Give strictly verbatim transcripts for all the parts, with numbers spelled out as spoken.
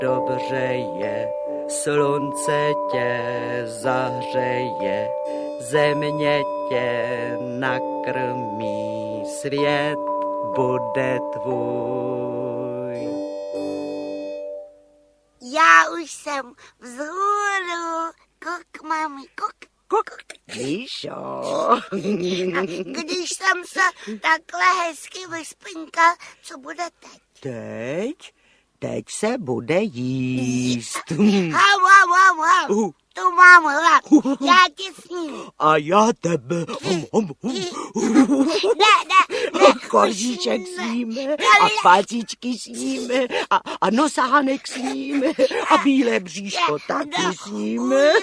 dobře je, slunce tě zahřeje, země tě nakrmí, svět bude tvůj. Já už jsem vzhůru, kuk, mami, kuk. Kuk, Míšo. A když jsem se takhle hezky vyspinkal, co bude teď? Teď? Teď se bude jíst. Hau, hau, hau, hau. Uh. Tu mám hlad. Já tě sním. A já tebe. Hum, hum, hum. Ne, ne, ne. Koříček sníme a pacičky sníme a, a nosánek sníme a bílé bříško taky sníme.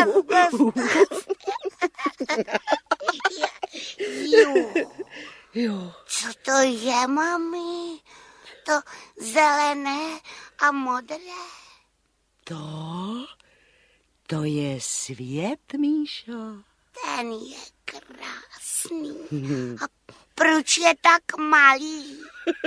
Jo. Co to je, mami? To zelené a modré? To? To je svět, Míšo. Ten je krásný. A proč je tak malý?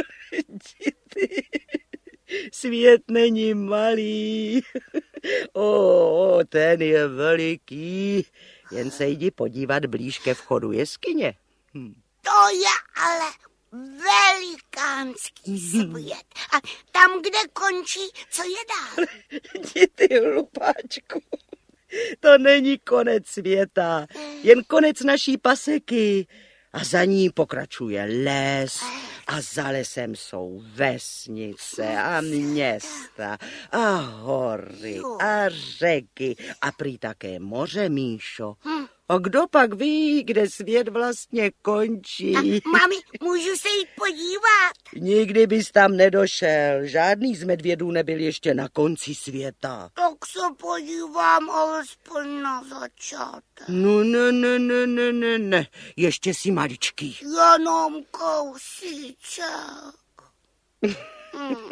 Svět není malý. O, ten je veliký. Jen se jdi podívat blíž ke vchodu jeskyně. Hm. To je ale velikánský svět. A tam, kde končí, co je dál? Jdi ty hlupáčku. To není konec světa, jen konec naší paseky. A za ní pokračuje les a za lesem jsou vesnice a města a hory a řeky a prý také moře, Míšo. A kdo pak ví, kde svět vlastně končí? A, mami, můžu se jít podívat? Nikdy bys tam nedošel. Žádný z medvědů nebyl ještě na konci světa. Tak se podívám alespoň na začátek. No, ne, ne, ne, ne, ne, ne. Ještě si maličký. Jenom kousíček. Hmm.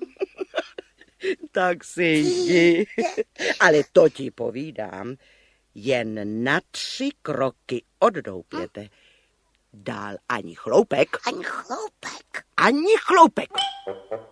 Tak si jdi. Ale to ti povídám. Jen na tři kroky od doupěte. Dál ani chloupek. Ani chloupek. Ani chloupek.